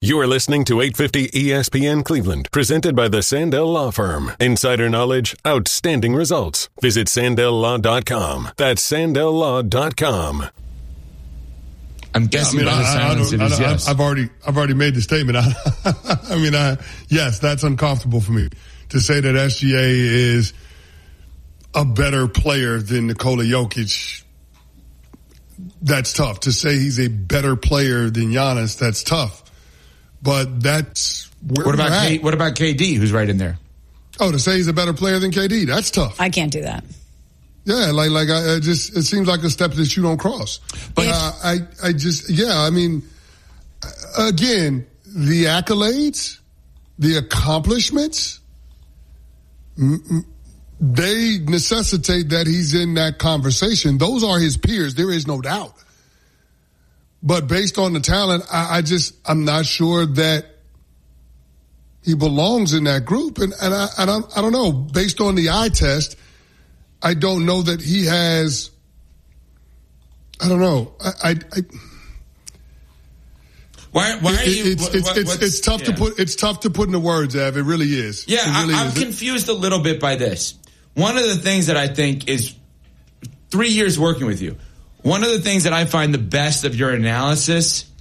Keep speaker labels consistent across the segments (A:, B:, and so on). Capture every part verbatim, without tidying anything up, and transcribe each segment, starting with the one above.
A: You are listening to eight fifty E S P N Cleveland, presented by the Sandell Law Firm. Insider knowledge, outstanding results. Visit sandell law dot com. That's sandell law dot com.
B: I'm guessing
C: yeah, I mean,
B: by the
C: I,
B: silence
C: I
B: it is
C: I,
B: yes.
C: I've already, I've already made the statement. I, I mean, I, yes, that's uncomfortable for me to say that S G A is a better player than Nikola Jokic. That's tough. To say he's a better player than Giannis, that's tough. But that's where
B: what about
C: we're
B: K,
C: at.
B: what about K D, who's right in there?
C: Oh, to say he's a better player than K D, that's tough.
D: I can't do that.
C: Yeah, like like I, I just it seems like a step that you don't cross. But uh, I I just yeah, I mean, again, the accolades, the accomplishments, they necessitate that he's in that conversation. Those are his peers. There is no doubt. But based on the talent, I, I just I'm not sure that he belongs in that group. And and I and I, I don't know. Based on the eye test, I don't know that he has. I don't know. I. I, I
B: why? Why
C: it,
B: are you?
C: It's,
B: what,
C: it's,
B: what,
C: it's, it's tough
B: yeah.
C: to put. It's tough to put into words, Ev. It really is.
B: Yeah,
C: really
B: I, I'm
C: is.
B: confused a little bit by this. One of the things that I think is three years working with you. One of the things that I find the best of your analysis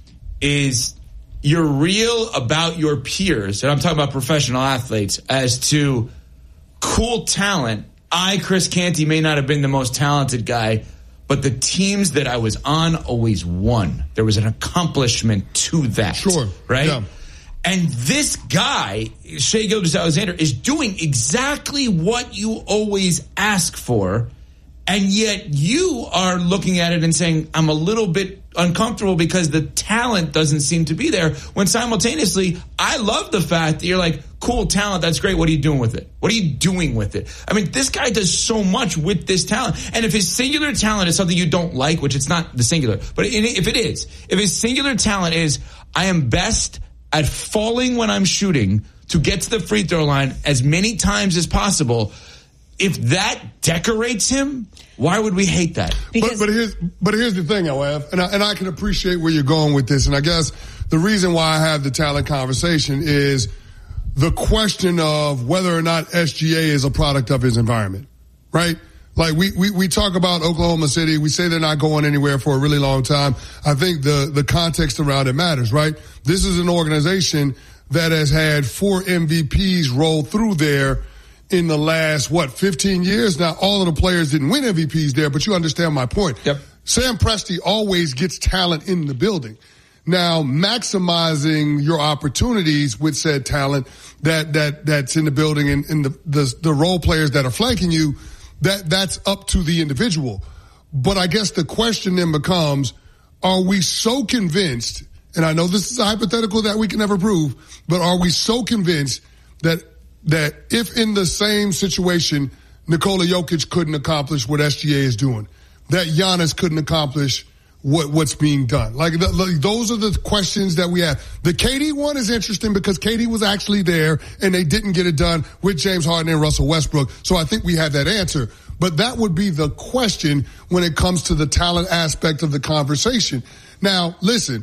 B: is you're real about your peers, and I'm talking about professional athletes, as to cool talent. I, Chris Canty, may not have been the most talented guy, but the teams that I was on always won. There was an accomplishment to that.
C: Sure.
B: Right?
C: Yeah.
B: And this guy, Shai Gilgeous-Alexander, is doing exactly what you always ask for, and yet you are looking at it and saying, I'm a little bit uncomfortable because the talent doesn't seem to be there, when simultaneously, I love the fact that you're like, cool talent, that's great, what are you doing with it? What are you doing with it? I mean, this guy does so much with this talent, and if his singular talent is something you don't like, which it's not the singular, but if it is, if his singular talent is, I am best at falling when I'm shooting to get to the free throw line as many times as possible, if that decorates him, why would we hate that?
C: But, but here's but here's the thing, Oev, and I, and I can appreciate where you're going with this, and I guess the reason why I have the talent conversation is the question of whether or not S G A is a product of his environment, right? Like we, we, we talk about Oklahoma City, we say they're not going anywhere for a really long time. I think the, the context around it matters, right? This is an organization that has had four M V Ps roll through there in the last, what, fifteen years? Now, all of the players didn't win M V Ps there, but you understand my point.
B: Yep.
C: Sam Presti always gets talent in the building. Now, maximizing your opportunities with said talent that, that, that's in the building and, and the, the, the role players that are flanking you, that, that's up to the individual. But I guess the question then becomes, are we so convinced, and I know this is a hypothetical that we can never prove, but are we so convinced that that if in the same situation, Nikola Jokic couldn't accomplish what S G A is doing, that Giannis couldn't accomplish what, what's being done? Like, the, like, those are the questions that we have. The K D one is interesting because K D was actually there and they didn't get it done with James Harden and Russell Westbrook. So I think we have that answer. But that would be the question when it comes to the talent aspect of the conversation. Now, listen,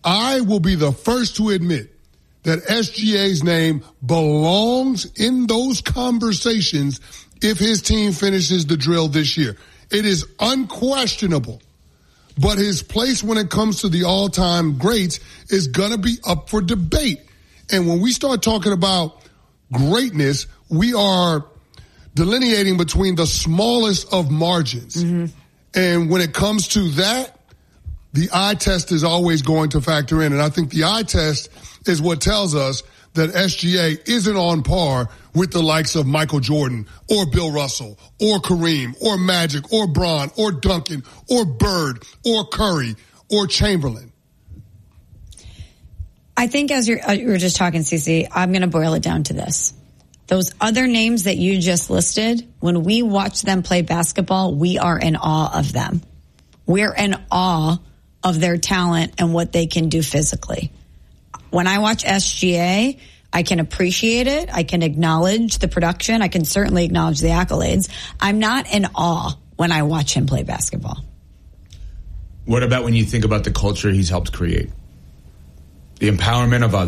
C: I will be the first to admit that S G A's name belongs in those conversations if his team finishes the drill this year. It is unquestionable. But his place when it comes to the all-time greats is going to be up for debate. And when we start talking about greatness, we are delineating between the smallest of margins. Mm-hmm. And when it comes to that, the eye test is always going to factor in. And I think the eye test is what tells us that S G A isn't on par with the likes of Michael Jordan or Bill Russell or Kareem or Magic or Bron or Duncan or Bird or Curry or Chamberlain.
D: I think as you're, uh, you were just talking, Cece, I'm going to boil it down to this. Those other names that you just listed, when we watch them play basketball, we are in awe of them. We're in awe of their talent and what they can do physically. When I watch S G A, I can appreciate it. I can acknowledge the production. I can certainly acknowledge the accolades. I'm not in awe when I watch him play basketball.
B: What about when you think about the culture he's helped create? The empowerment of others.